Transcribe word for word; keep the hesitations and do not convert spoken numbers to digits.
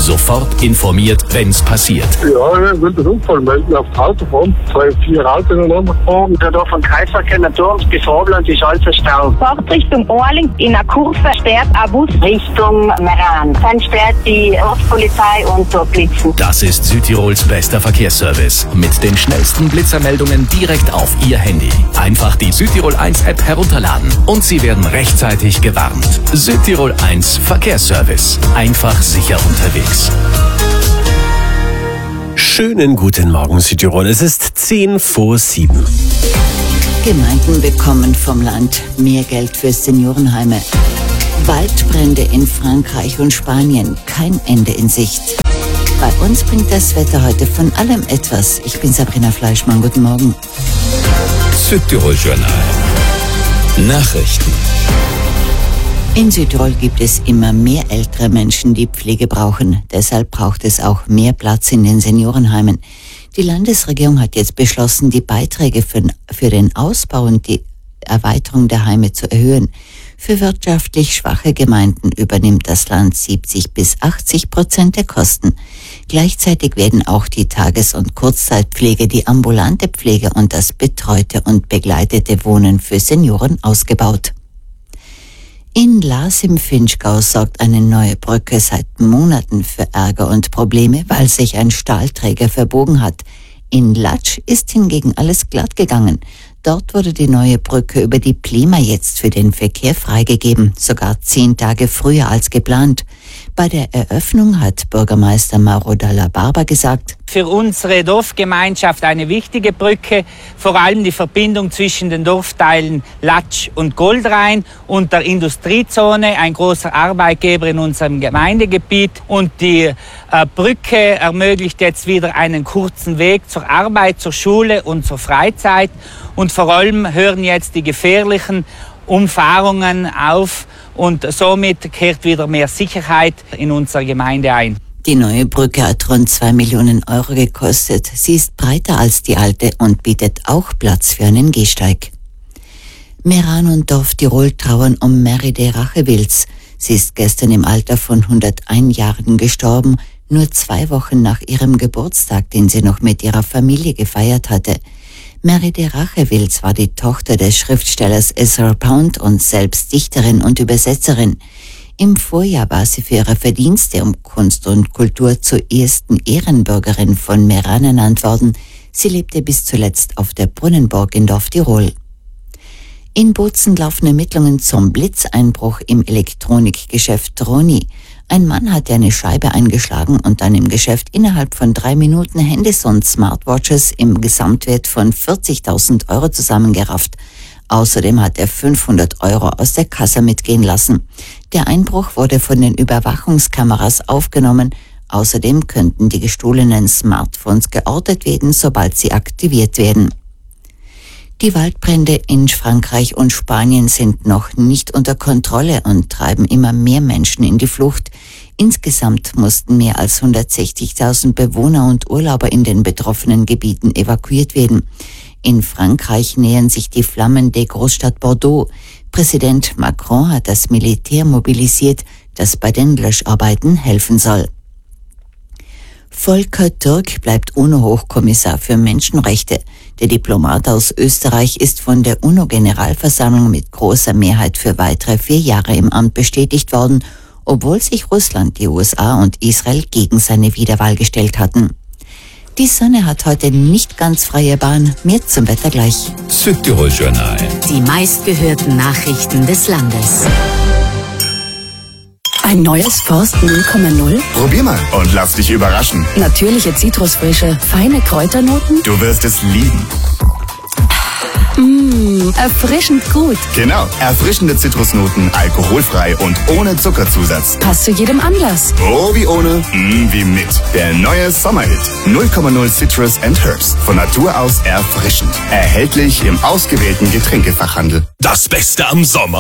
Sofort informiert, wenn's passiert. Ja, ich will den Unfall melden auf die Autobahn. Zwei, vier Autos ineinander gefahren. Der da vom Kreisverkehr Naturms bis Vorland ist alles verstaut. Fahrt Richtung Orling in einer Kurve sperrt ein Bus Richtung Meran. Dann sperrt die Ortspolizei und dort blitzen. Das ist Südtirols bester Verkehrsservice. Mit den schnellsten Blitzermeldungen direkt auf Ihr Handy. Einfach die Südtirol eins App herunterladen und Sie werden rechtzeitig gewarnt. Südtirol eins Verkehrsservice. Einfach sicher unterwegs. Schönen guten Morgen, Südtirol. Es ist zehn vor sieben. Gemeinden bekommen vom Land mehr Geld für Seniorenheime. Waldbrände in Frankreich und Spanien, kein Ende in Sicht. Bei uns bringt das Wetter heute von allem etwas. Ich bin Sabrina Fleischmann, guten Morgen. Südtirol Journal. Nachrichten. In Südtirol gibt es immer mehr ältere Menschen, die Pflege brauchen. Deshalb braucht es auch mehr Platz in den Seniorenheimen. Die Landesregierung hat jetzt beschlossen, die Beiträge für, für den Ausbau und die Erweiterung der Heime zu erhöhen. Für wirtschaftlich schwache Gemeinden übernimmt das Land siebzig bis achtzig Prozent der Kosten. Gleichzeitig werden auch die Tages- und Kurzzeitpflege, die ambulante Pflege und das betreute und begleitete Wohnen für Senioren ausgebaut. In Laas im Finchgau sorgt eine neue Brücke seit Monaten für Ärger und Probleme, weil sich ein Stahlträger verbogen hat. In Latsch ist hingegen alles glatt gegangen. Dort wurde die neue Brücke über die Plima jetzt für den Verkehr freigegeben, sogar zehn Tage früher als geplant. Bei der Eröffnung hat Bürgermeister Mauro Dalla Barba gesagt: Für unsere Dorfgemeinschaft eine wichtige Brücke, vor allem die Verbindung zwischen den Dorfteilen Latsch und Goldrhein und der Industriezone, ein großer Arbeitgeber in unserem Gemeindegebiet. Und die äh, Brücke ermöglicht jetzt wieder einen kurzen Weg zur Arbeit, zur Schule und zur Freizeit. Und vor allem hören jetzt die gefährlichen Umfahrungen auf und somit kehrt wieder mehr Sicherheit in unserer Gemeinde ein. Die neue Brücke hat rund zwei Millionen Euro gekostet. Sie ist breiter als die alte und bietet auch Platz für einen Gehsteig. Meran und Dorf Tirol trauern um Meride Rachewils. Sie ist gestern im Alter von hunderteins Jahren gestorben, nur zwei Wochen nach ihrem Geburtstag, den sie noch mit ihrer Familie gefeiert hatte. Meride Rachewils war die Tochter des Schriftstellers Ezra Pound und selbst Dichterin und Übersetzerin. Im Vorjahr war sie für ihre Verdienste um Kunst und Kultur zur ersten Ehrenbürgerin von Meran ernannt worden. Sie lebte bis zuletzt auf der Brunnenburg in Dorf Tirol. In Bozen laufen Ermittlungen zum Blitzeinbruch im Elektronikgeschäft Troni. Ein Mann hatte eine Scheibe eingeschlagen und dann im Geschäft innerhalb von drei Minuten Handys und Smartwatches im Gesamtwert von vierzigtausend Euro zusammengerafft. Außerdem hat er fünfhundert Euro aus der Kasse mitgehen lassen. Der Einbruch wurde von den Überwachungskameras aufgenommen. Außerdem könnten die gestohlenen Smartphones geortet werden, sobald sie aktiviert werden. Die Waldbrände in Frankreich und Spanien sind noch nicht unter Kontrolle und treiben immer mehr Menschen in die Flucht. Insgesamt mussten mehr als hundertsechzigtausend Bewohner und Urlauber in den betroffenen Gebieten evakuiert werden. In Frankreich nähern sich die Flammen der Großstadt Bordeaux. Präsident Macron hat das Militär mobilisiert, das bei den Löscharbeiten helfen soll. Volker Türk bleibt UNO-Hochkommissar für Menschenrechte. Der Diplomat aus Österreich ist von der UNO-Generalversammlung mit großer Mehrheit für weitere vier Jahre im Amt bestätigt worden, obwohl sich Russland, die U S A und Israel gegen seine Wiederwahl gestellt hatten. Die Sonne hat heute nicht ganz freie Bahn. Mehr zum Wetter gleich. Südtirol Journal. Die meistgehörten Nachrichten des Landes. Ein neues Forst null Komma null? Probier mal und lass dich überraschen. Natürliche Zitrusfrische, feine Kräuternoten? Du wirst es lieben. Mmh, erfrischend gut. Genau, erfrischende Zitrusnoten, alkoholfrei und ohne Zuckerzusatz. Passt zu jedem Anlass. Oh, wie ohne, mm, wie mit. Der neue Sommerhit. null Komma null Citrus and Herbs. Von Natur aus erfrischend. Erhältlich im ausgewählten Getränkefachhandel. Das Beste am Sommer.